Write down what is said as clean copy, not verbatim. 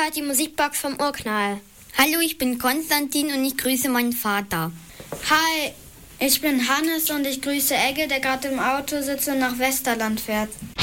hört die Musikbox vom Urknall. Hallo, ich bin Konstantin und ich grüße meinen Vater. Hi, ich bin Hannes und ich grüße Egge, der gerade im Auto sitzt und nach Westerland fährt.